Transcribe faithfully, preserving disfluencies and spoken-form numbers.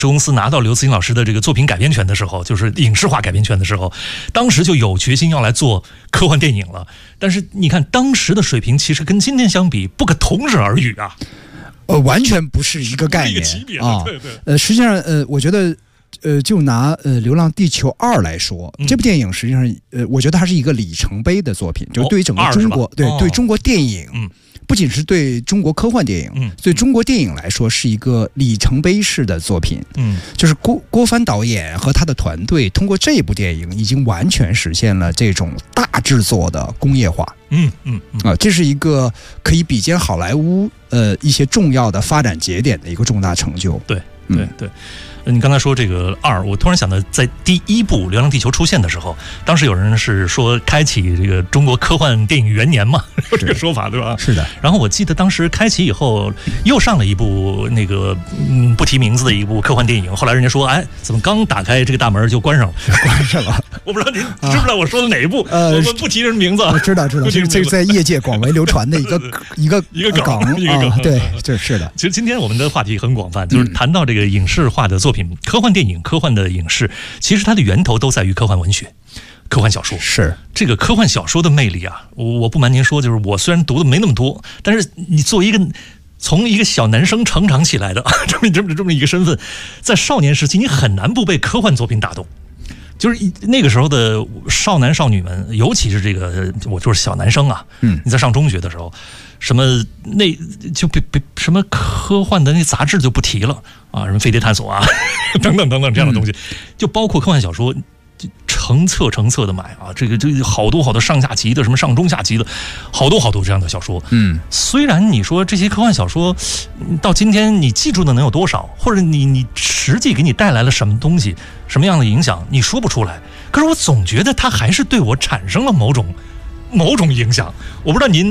公司拿到刘慈欣老师的这个作品改编权的时候，就是影视化改编权的时候，当时就有决心要来做科幻电影了。但是你看当时的水平，其实跟今天相比，不可同日而语啊。 呃，完全不是一个概念啊。对对。呃，实际上，呃，我觉得。呃，就拿呃《流浪地球二》来说，嗯、这部电影实际上，呃，我觉得它是一个里程碑的作品，就是对于整个中国，对、哦、对中国电影，嗯，不仅是对中国科幻电影，嗯，对中国电影来说是一个里程碑式的作品，嗯，就是郭郭帆导演和他的团队通过这部电影，已经完全实现了这种大制作的工业化，嗯嗯啊、呃，这是一个可以比肩好莱坞呃一些重要的发展节点的一个重大成就， 对对对。你刚才说这个二，我突然想到，在第一部《流浪地球》出现的时候，当时有人是说开启这个中国科幻电影元年嘛，有这个说法对吧？ 是的。 然后我记得当时开启以后，又上了一部那个嗯不提名字的一部科幻电影，后来人家说，哎，怎么刚打开这个大门就关上了？ 关上了。 我不知道您知不知道我说的哪一部？呃，我们不提人名字。 我知道知道，这这是在业界广为流传的一个一个一个梗， 一个梗。对，这是的。 其实今天我们的话题很广泛，就是谈到这个影视化的作品，科幻电影。科幻的影视，其实它的源头都在于科幻文学、科幻小说。 是这个科幻小说的魅力啊！我不瞒您说，就是我虽然读的没那么多，但是你作为一个从一个小男生成长起来的这么这么这么一个身份，在少年时期，你很难不被科幻作品打动。就是那个时候的少男少女们，尤其是这个我就是小男生啊，嗯，你在上中学的时候，什么那就别别什么科幻的那杂志就不提了啊，什么飞碟探索啊等等等等这样的东西，就包括科幻小说，成册成册的买啊，这个这个好多好多上下集的，什么上中下集的，好多好多这样的小说。嗯，虽然你说这些科幻小说到今天你记住的能有多少，或者你你实际给你带来了什么东西，什么样的影响，你说不出来。可是我总觉得它还是对我产生了某种某种影响。我不知道您